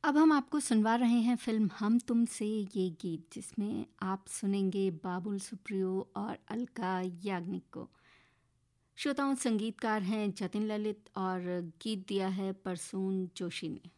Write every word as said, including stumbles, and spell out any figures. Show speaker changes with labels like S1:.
S1: अब हम आपको सुनवा रहे हैं फिल्म हम तुम से ये गीत, जिसमें आप सुनेंगे बाबुल सुप्रियो और अलका याग्निक को। श्रोताओं, संगीतकार हैं जतिन ललित और गीत दिया है परसून जोशी ने।